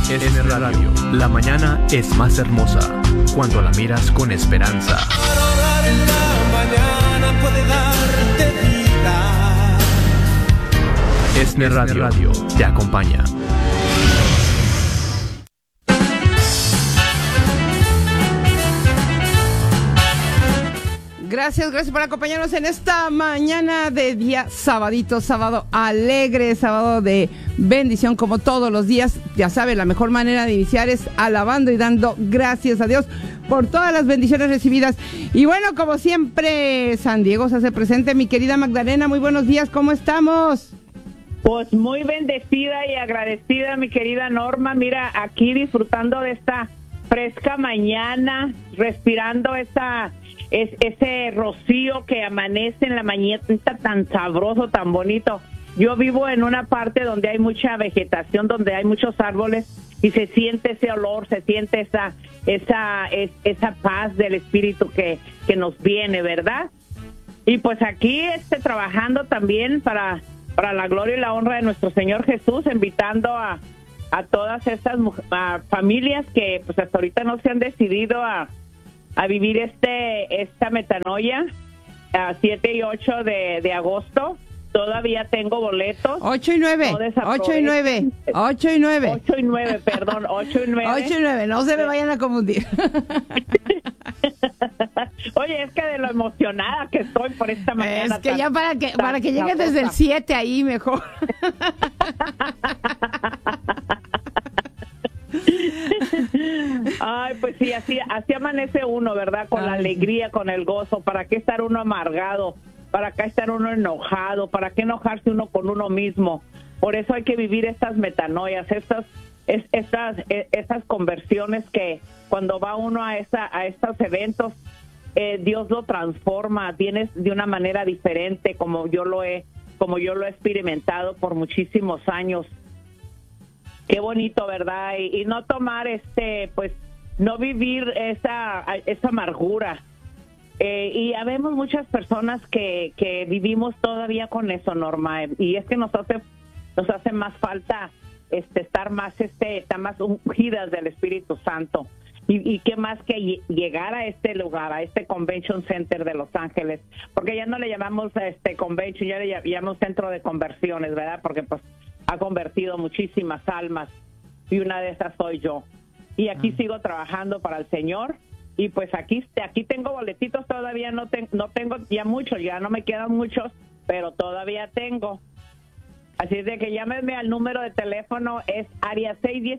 Es Radio. La mañana es más hermosa cuando la miras con esperanza. Para orar en la mañana puede darte vida. Es Radio te acompaña. Gracias por acompañarnos en esta mañana de día sabadito, sábado alegre, sábado de bendición como todos los días. Ya sabe, la mejor manera de iniciar es alabando y dando gracias a Dios por todas las bendiciones recibidas. Y bueno, como siempre, San Diego se hace presente. Mi querida Magdalena, muy buenos días, ¿cómo estamos? Pues muy bendecida y agradecida, mi querida Norma. Mira, aquí disfrutando de esta fresca mañana, respirando ese rocío que amanece en la mañana tan sabroso, tan bonito. Yo vivo en una parte donde hay mucha vegetación, donde hay muchos árboles y se siente ese olor, se siente esa paz del espíritu que nos viene, ¿verdad? Y pues aquí trabajando también para la gloria y la honra de nuestro Señor Jesús, invitando a todas estas familias que pues hasta ahorita no se han decidido a vivir esta metanoia, 7 y 8 de agosto. Todavía tengo boletos. 8 y 9, 8 y 9, 8 y 9. 8 y 9, perdón, 8 y 9. 8 y 9, no se me vayan a confundir. Oye, es que de lo emocionada que estoy por esta mañana. Es que ya para que llegues desde el 7 ahí mejor. Ay, pues sí, así amanece uno, ¿verdad? Con la alegría, con el gozo. ¿Para qué estar uno amargado? ¿Para qué estar uno enojado? ¿Para qué enojarse uno con uno mismo? Por eso hay que vivir estas metanoias, estas conversiones que cuando va uno a estos eventos, Dios lo transforma, vienes de una manera diferente, como yo lo he experimentado por muchísimos años. Qué bonito, ¿verdad? Y no tomar pues no vivir esa amargura. Y habemos muchas personas que vivimos todavía con eso, Norma, y es que nos hace más falta estar más más ungidas del Espíritu Santo. Y qué más que llegar a este lugar, a este Convention Center de Los Ángeles, porque ya no le llamamos convention, ya le llamamos centro de conversiones, ¿verdad? Porque pues ha convertido muchísimas almas y una de esas soy yo. Y aquí sigo trabajando para el Señor y pues aquí tengo boletitos, todavía no tengo ya muchos, ya no me quedan muchos, pero todavía tengo. Así es de que llámenme al número de teléfono, es área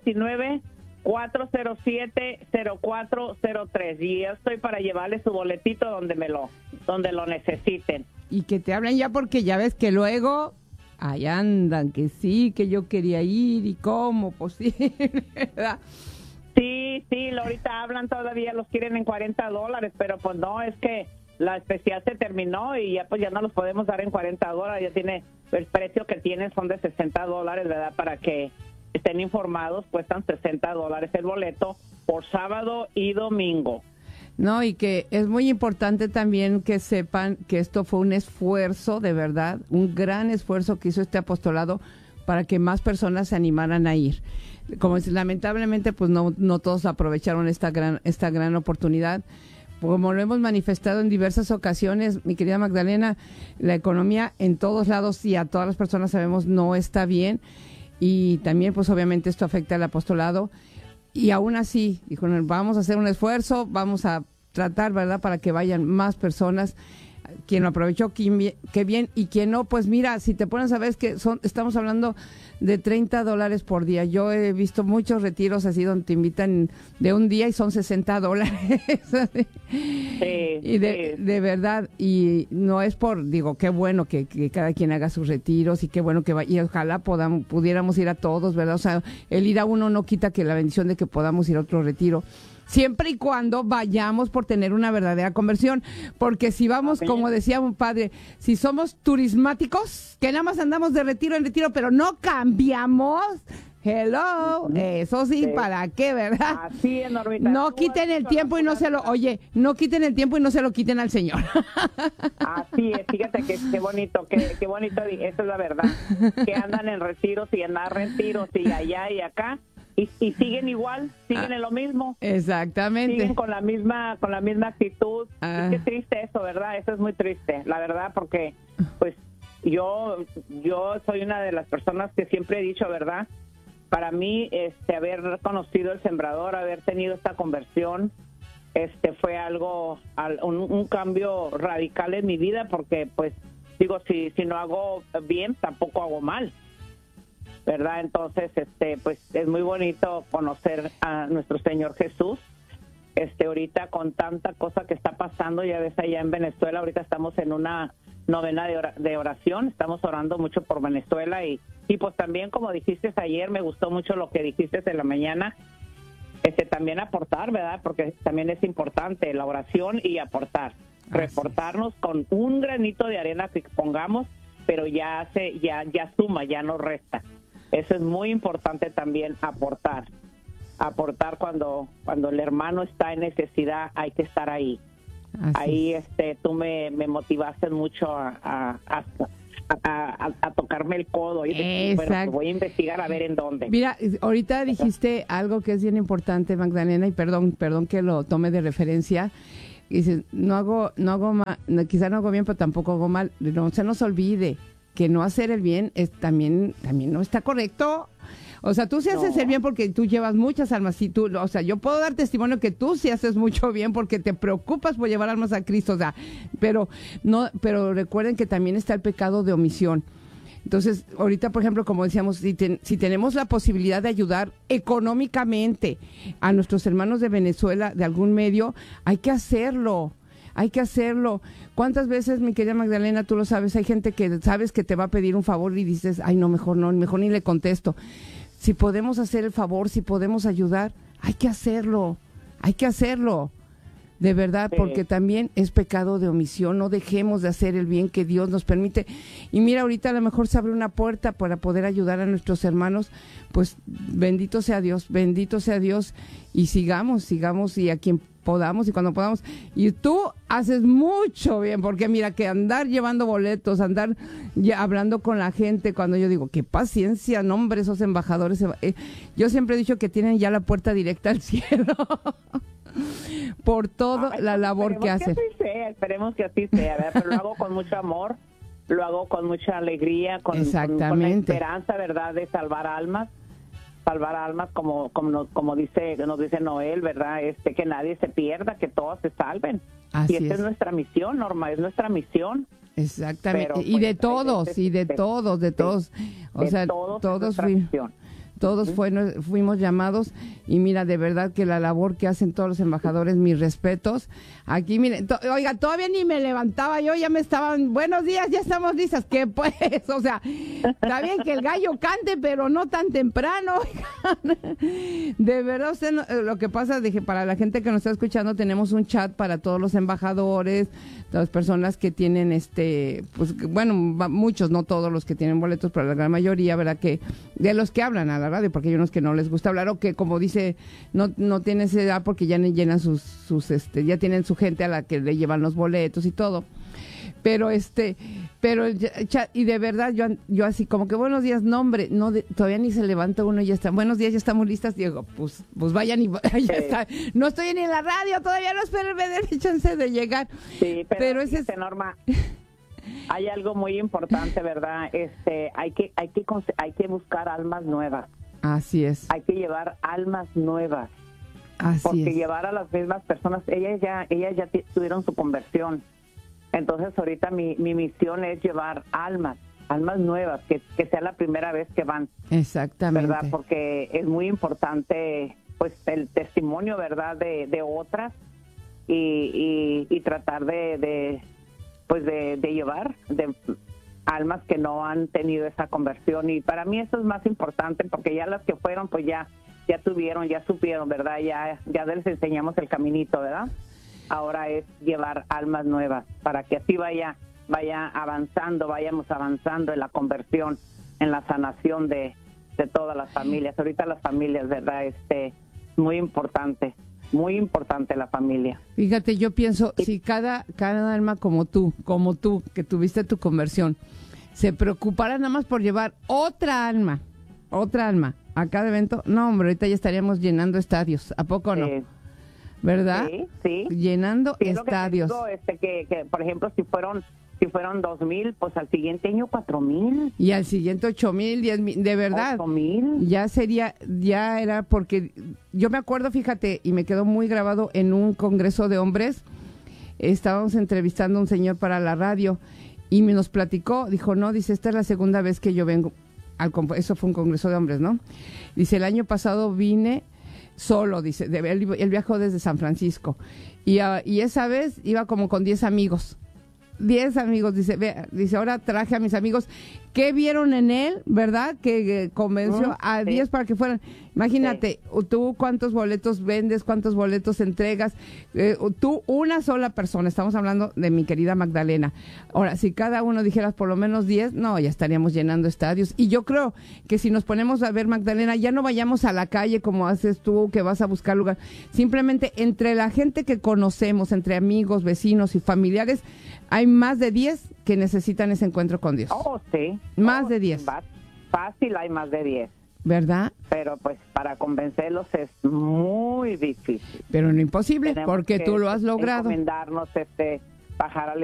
619-407-0403 y yo estoy para llevarle su boletito donde lo necesiten. Y que te hablen ya, porque ya ves que luego ahí andan, que sí, que yo quería ir y cómo posible, ¿verdad? Sí, ahorita hablan todavía, los quieren en $40, pero pues no, es que la especial se terminó y ya pues ya no los podemos dar en $40, ya tiene, el precio que tienen son de $60, ¿verdad? Para que estén informados, cuestan $60 el boleto por sábado y domingo. No, y que es muy importante también que sepan que esto fue un esfuerzo, de verdad, un gran esfuerzo que hizo este apostolado para que más personas se animaran a ir. Como lamentablemente, pues no todos aprovecharon esta gran oportunidad. Como lo hemos manifestado en diversas ocasiones, mi querida Magdalena, la economía en todos lados y a todas las personas sabemos no está bien, y también pues obviamente esto afecta al apostolado. Y aún así, dijo, vamos a hacer un esfuerzo, vamos a tratar, ¿verdad?, para que vayan más personas. Quien lo aprovechó, qué bien, y quien no, pues mira, si te pones a ver, es que estamos hablando de $30 por día. Yo he visto muchos retiros así donde te invitan de un día y son $60. Sí, y de verdad, y no es qué bueno que cada quien haga sus retiros y qué bueno que y ojalá pudiéramos ir a todos, ¿verdad? O sea, el ir a uno no quita que la bendición de que podamos ir a otro retiro, siempre y cuando vayamos por tener una verdadera conversión, porque si vamos, como decía un padre, si somos turismáticos, que nada más andamos de retiro en retiro, pero no cambiamos, hello, eso sí, ¿para qué, verdad? Así es, Normita. No quiten el tiempo y no se lo quiten al Señor. Así es, fíjate que qué bonito, esa es la verdad, que andan en retiros y en retiros y allá y acá, y siguen igual, siguen en lo mismo. Exactamente. Siguen con la misma actitud. Es que triste eso, ¿verdad? Eso es muy triste, la verdad, porque pues yo soy una de las personas que siempre he dicho, ¿verdad? Para mí, haber conocido el Sembrador, haber tenido esta conversión, fue algo, un cambio radical en mi vida, porque pues digo, si no hago bien, tampoco hago mal, ¿verdad? Entonces, pues es muy bonito conocer a nuestro Señor Jesús. Ahorita con tanta cosa que está pasando, ya ves allá en Venezuela, ahorita estamos en una novena de oración, estamos orando mucho por Venezuela y pues también, como dijiste ayer, me gustó mucho lo que dijiste en la mañana, también aportar, ¿verdad? Porque también es importante la oración y aportar, reportarnos con un granito de arena que pongamos, pero ya suma, ya no resta. Eso es muy importante también, aportar cuando el hermano está en necesidad, hay que estar ahí. Ahí tú me motivaste mucho a tocarme el codo y decir, bueno, voy a investigar a ver en dónde. Mira, ahorita dijiste algo que es bien importante, Magdalena, y perdón que lo tome de referencia. Dices, no hago mal, quizá no hago bien, pero tampoco hago mal. No se nos olvide que no hacer el bien también no está correcto. O sea, tú sí haces el bien porque tú llevas muchas almas. Y tú, o sea, yo puedo dar testimonio que tú sí haces mucho bien porque te preocupas por llevar almas a Cristo. O sea, pero recuerden que también está el pecado de omisión. Entonces, ahorita, por ejemplo, como decíamos, si tenemos la posibilidad de ayudar económicamente a nuestros hermanos de Venezuela, de algún medio, hay que hacerlo. Hay que hacerlo. ¿Cuántas veces, mi querida Magdalena, tú lo sabes, hay gente que sabes que te va a pedir un favor y dices, ay, no, mejor ni le contesto? Si podemos hacer el favor, si podemos ayudar, hay que hacerlo. De verdad, porque también es pecado de omisión. No dejemos de hacer el bien que Dios nos permite. Y mira, ahorita a lo mejor se abre una puerta para poder ayudar a nuestros hermanos. Pues bendito sea Dios. Y sigamos y a quien podamos y cuando podamos. Y tú haces mucho bien, porque mira que andar llevando boletos, andar hablando con la gente, cuando yo digo, qué paciencia, no, hombre, esos embajadores. Yo siempre he dicho que tienen ya la puerta directa al cielo. Por toda la labor que hacen. Esperemos que así sea, ¿verdad? Pero lo hago con mucho amor, lo hago con mucha alegría, con la esperanza, ¿verdad?, de salvar almas como nos dice Noel, ¿verdad? Que nadie se pierda, que todos se salven. Así y esta es nuestra misión, Norma, es nuestra misión. Exactamente. Pero, y de todos. O sea, todos misión. Todos fuimos llamados y mira, de verdad que la labor que hacen todos los embajadores, mis respetos. Aquí, miren, oiga, todavía ni me levantaba yo, ya me estaban, buenos días, ya estamos listas. ¿Qué pues? O sea, está bien que el gallo cante, pero no tan temprano. De verdad, lo que pasa, dije, para la gente que nos está escuchando, tenemos un chat para todos los embajadores, las personas que tienen, pues, bueno, muchos, no todos los que tienen boletos, pero la gran mayoría, ¿verdad? Que de los que hablan a la radio, porque hay unos que no les gusta hablar o que, como dice, no tienen esa edad porque ya llenan ya tienen su gente a la que le llevan los boletos y todo. Pero y de verdad yo así como que buenos días, no, hombre, no, todavía ni se levanta uno y ya está, buenos días, ya estamos listas. Digo, pues vayan y ya está. No estoy ni en la radio, todavía no espero el chance de llegar. Sí, pero ese es Norma. Hay algo muy importante, ¿verdad? Hay que buscar almas nuevas. Así es. Hay que llevar almas nuevas. Así porque es. Llevar a las mismas personas, ellas ya tuvieron su conversión. Entonces ahorita mi misión es llevar almas nuevas, que sea la primera vez que van. Exactamente. ¿Verdad? Porque es muy importante, pues, el testimonio, ¿verdad?, de otras y tratar de llevar almas que no han tenido esa conversión. Y para mí eso es más importante, porque ya las que fueron, pues ya tuvieron, ya supieron, ¿verdad? Ya les enseñamos el caminito, ¿verdad? Ahora es llevar almas nuevas para que así vayamos avanzando en la conversión, en la sanación de todas las familias. Ahorita las familias, ¿verdad? Muy importante la familia. Fíjate, yo pienso, si cada alma como tú, que tuviste tu conversión, se preocupara nada más por llevar otra alma a cada evento, no, hombre, ahorita ya estaríamos llenando estadios, ¿a poco no? ¿Verdad? Sí. Llenando Sí, es lo que te estadios. digo, que, por ejemplo, si fueron 2,000, pues al siguiente año 4,000. Y al siguiente 8,000, 10,000, de verdad. 8,000. Ya era porque yo me acuerdo, fíjate, y me quedó muy grabado en un congreso de hombres. Estábamos entrevistando a un señor para la radio y nos platicó, dijo, no, dice, esta es la segunda vez que yo vengo eso fue un congreso de hombres, ¿no? Dice, el año pasado vine solo, dice, él viajó desde San Francisco y esa vez iba como con 10 amigos. 10 amigos, dice, ahora traje a mis amigos. ¿Qué vieron en él, verdad? Que convenció a 10 para que fueran. Imagínate, tú cuántos boletos vendes, cuántos boletos entregas. Tú, una sola persona, estamos hablando de mi querida Magdalena. Ahora, si cada uno dijera por lo menos 10, no, ya estaríamos llenando estadios. Y yo creo que si nos ponemos a ver, Magdalena, ya no vayamos a la calle como haces tú, que vas a buscar lugar. Simplemente entre la gente que conocemos, entre amigos, vecinos y familiares, hay más de 10 que necesitan ese encuentro con Dios. Oh, sí. Más de 10. Fácil hay más de 10. ¿Verdad? Pero pues para convencerlos es muy difícil. Pero no imposible, Tenemos porque que tú lo has logrado. encomendarnos, bajar al